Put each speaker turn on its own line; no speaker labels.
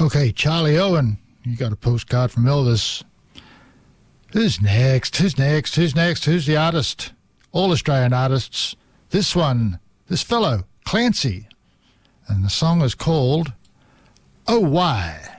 Okay, Charlie Owen, you got a postcard from Elvis. Who's next? Who's next? Who's next? Who's the artist? All Australian artists. This one, this fellow, Clancy. And the song is called Oh Why.